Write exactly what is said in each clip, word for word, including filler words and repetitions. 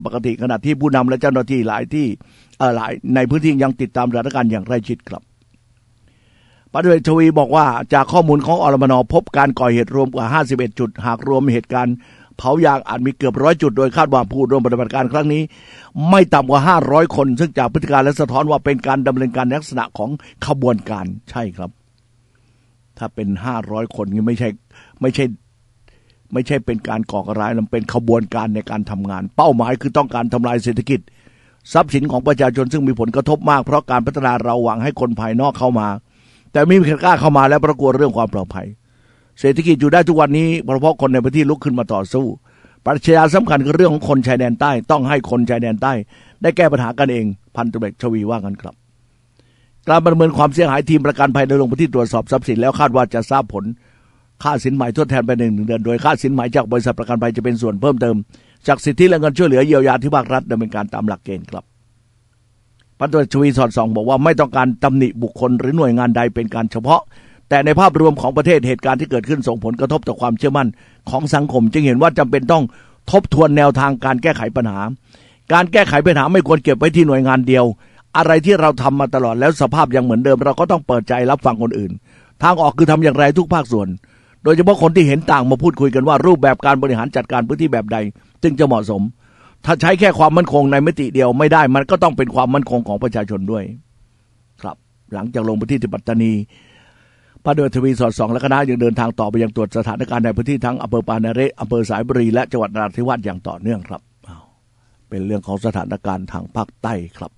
ปกติขณะที่ผู้นำและเจ้าหน้าที่หลายที่หลายในพื้นที่ยังติดตามสถานการณ์อย่างใกล้ชิดครับพันตำรวจเอกทวีบอกว่าจากข้อมูลของอรมนพบการก่อเหตุรวมกว่าห้าสิบเอ็ดจุดหากรวมเหตุการณ์เผายางอาจมีเกือบร้อยจุดโดยคาดว่าผู้ร่วมปฏิบัติการครั้งนี้ไม่ต่ำกว่าห้าร้อยคนซึ่งจากพฤติการและสะท้อนว่าเป็นการดำเนินการในลักษณะของขบวนการใช่ครับถ้าเป็นห้าร้อยคนนี่ไม่ใช่ไม่ใช่ไม่ใช่เป็นการก่อการร้ายมันเป็นขบวนการในการทำงานเป้าหมายคือต้องการทำลายเศรษฐกิจทรัพย์สินของประชาชนซึ่งมีผลกระทบมากเพราะการพัฒนาเราหวังให้คนภายนอกเข้ามาแต่ไม่มีใครกล้าเข้ามาและประกวดเรื่องความปลอดภัยเศรษฐกิจอยู่ได้ทุกวันนี้เพราะคนในพื้นที่ลุกขึ้นมาต่อสู้ปรัชญาสำคัญคือเรื่องของคนชายแดนใต้ต้องให้คนชายแดนใต้ได้แก้ปัญหากันเองพันตำรวจเอกทวีว่ากันครับการประเมินความเสียหายทีมประกันภัยได้ลงพื้นที่ตรวจสอบทรัพย์สินแล้วคาดว่าจะทราบผลค่าสินไหมทดแทนไปหนึ่งเดือนโดยค่าสินไหมจากบริษัทประกันภัยจะเป็นส่วนเพิ่มเติมจากสิทธิและเงินช่วยเหลือเยียวยาที่ภาครัฐดำเนินการตามหลักเกณฑ์ครับพันตำรวจทวีสอดส่องบอกว่าไม่ต้องการตำหนิบุคคลหรือหน่วยงานใดเป็นการเฉพาะแต่ในภาพรวมของประเทศเหตุการณ์ที่เกิดขึ้นส่งผลกระทบต่อความเชื่อมั่นของสังคมจึงเห็นว่าจำเป็นต้องทบทวนแนวทางการแก้ไขปัญหาการแก้ไขปัญหาไม่ควรเก็บไว้ที่หน่วยงานเดียวอะไรที่เราทำมาตลอดแล้วสภาพยังเหมือนเดิมเราก็ต้องเปิดใจรับฟังคนอื่นทางออกคือทำอย่างไรทุกภาคส่วนโดยเฉพาะคนที่เห็นต่างมาพูดคุยกันว่ารูปแบบการบริหารจัดการพื้นที่แบบใดจึงจะเหมาะสมถ้าใช้แค่ความมั่นคงในมิติเดียวไม่ได้มันก็ต้องเป็นความมั่นคงของประชาชนด้วยครับหลังจากลงพื้นที่ที่ปัตตานีพันตำรวจทวีสอดส่องและคณะยังเดินทางต่อไปยังตรวจสถานการณ์ในพื้นที่ทั้งอำเภอปานาเรศอำเภอสายบุรีและจังหวัดนราธิวาสอย่างต่อเนื่องครับเป็นเรื่องของสถานการณ์ทางภาคใต้ครับ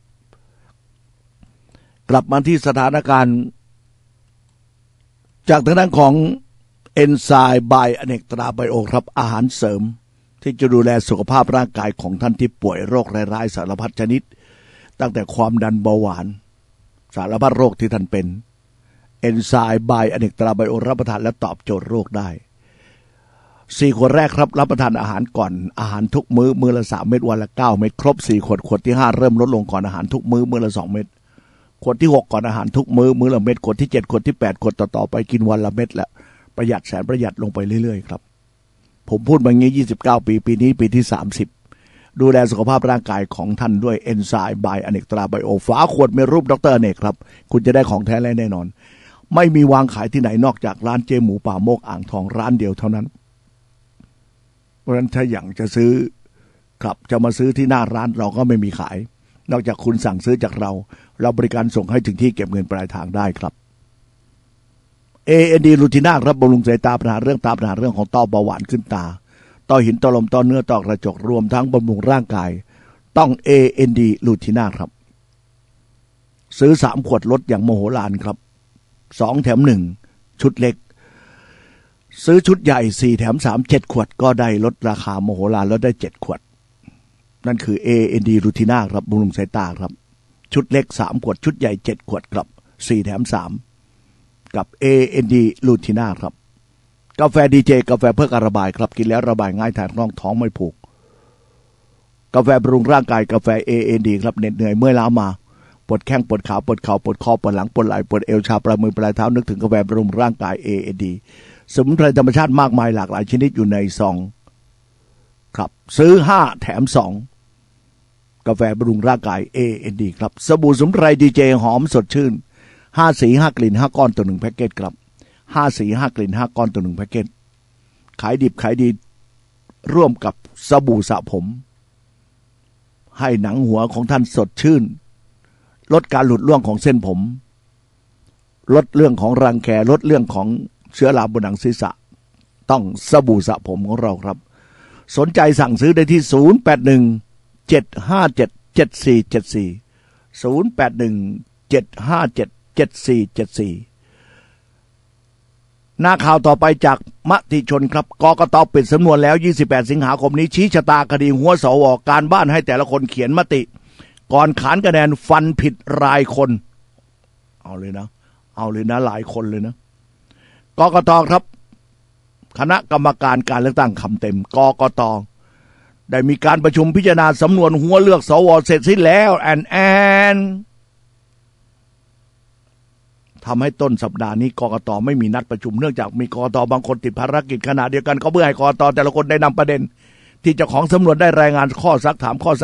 กลับมาที่สถานการณ์จากทางด้านของเอนไซม์ไบอเนกตราไบโอครับอาหารเสริมที่จะดูแลสุขภาพร่างกายของท่านที่ป่วยโรคร้ายๆสารพัดชนิดตั้งแต่ความดันเบาหวานสารพัดโรคที่ท่านเป็นเอนไซม์ไบอเนกตราไบโอรับประทานและตอบโจทย์โรคได้สี่ขวดแรกครับรับประทานอาหารก่อนอาหารทุกมื้อมื้อละสามเม็ดวันละเก้าเม็ดครบสี่ขวดขวดที่ห้าเริ่มลดลงก่อนอาหารทุกมื้อมื้อละสองเม็ดขวดที่หกก่อนอาหารทุกมื้อมื้อละเม็ดขวดที่เจ็ดขวดที่แปดขวดต่อๆไปกินวันละเม็ดละประหยัดแสนประหยัดลงไปเรื่อยๆครับผมพูดมาอย่างนี้ยี่สิบเก้าปีปีนี้ปีที่สามสิบดูแลสุขภาพร่างกายของท่านด้วยเอนไซม์ไบอเนกตราไบโอฝาขวดมีรูปดรอเนกครับคุณจะได้ของแท้แน่นอนไม่มีวางขายที่ไหนนอกจากร้านเจหมูป่าโมกอ่างทองร้านเดียวเท่านั้นเพราะฉะนั้นถ้าอยากจะซื้อครับจะมาซื้อที่หน้าร้านเราก็ไม่มีขายนอกจากคุณสั่งซื้อจากเราเราบริการส่งให้ถึงที่เก็บเงินปลายทางได้ครับ เอ เอ็น ดี ลูทิน่าครับบำรุงสายตาปัญหาเรื่องตาปัญหาเรื่องของต้อเบาหวานขึ้นตาต้อหินต้อลมต้อเนื้อต้อกระจกรวมทั้งบำรุงร่างกายต้อง เอ เอ็น ดี ลูทิน่าครับซื้อสามขวดลดอย่างโมโหลานครับสองแถมหนึ่งชุดเล็กซื้อชุดใหญ่สี่แถมสาม เจ็ดขวดก็ได้ลดราคาโมโหลานลดได้เจ็ดขวดนั่นคือ เอ เอ็น ดี ลูทิน่าครับบำรุงสายตาครับชุดเล็กสามขวดชุดใหญ่เจ็ดขวดครับสี่แถมสามกับ เอ เอ็น ดี ลูทิน่าครับกาแฟดีเจกาแฟเพื่อการระบายครับกินแล้วระบายง่ายถ่ายท้องท้องไม่ผูกกาแฟบำรุงร่างกายกาแฟ เอ เอ็น ดี ครับเหน็ดเหนื่อยเมื่อยล้ามาปวดแข้งปวดขาปวดเข่าปวดคอปวดหลังปวดไหล่ปวดเอวชาปลายมือปลายเท้านึกถึงกาแฟบำรุงร่างกาย เอ เอ็น ดี สมุนไพรธรรมชาติมากมายหลากหลายชนิดอยู่ในซองครับซื้อห้าแถมสองกาแฟบำรุงร่างกาย เอ เอ็น ดี ครับสบู่สมุนไพรดีเจหอมสดชื่นห้าสีห้ากลิ่นห้าก้อนต่อหนึ่งแพ็คเกจครับห้าสีห้ากลิ่นห้าก้อนต่อหนึ่งแพ็คเกจขายดิบขายดีร่วมกับสบู่สระผมให้หนังหัวของท่านสดชื่นลดการหลุดร่วงของเส้นผมลดเรื่องของรังแคลดเรื่องของเชื้อราบนหนังศีรษะต้องสบู่สระผมของเราครับสนใจสั่งซื้อได้ที่ศูนย์ แปด หนึ่ง เจ็ด ห้า เจ็ด เจ็ด สี่ เจ็ด สี่ ศูนย์ แปด หนึ่ง เจ็ด ห้า เจ็ด เจ็ด สี่ เจ็ด สี่หน้าข่าวต่อไปจากมติชนครับกกต.ปิดสำนวนแล้วยี่สิบแปดสิงหาคมนี้ชี้ชะตาคดีหัวสวการบ้านให้แต่ละคนเขียนมติก่อนขานคะแนนฟันผิดรายคนเอาเลยนะเอาเลยนะหลายคนเลยนะกกต.ครับคณะกรรมการการเลือกตั้งคำเต็มกกต.ได้มีการประชุมพิจารณาสำนวนหัวเลือกสวเสร็จสิ้นแล้วแอนแอนทำให้ต้นสัปดาห์นี้กกต.ไม่มีนัดประชุมเนื่องจากมีกกต.บางคนติดภารกิจขณะเดียวกันก็เพื่อให้กกต.แต่ละคนได้นำประเด็นที่เจ้าของสำนวนได้รายงานข้อซักถามข้อ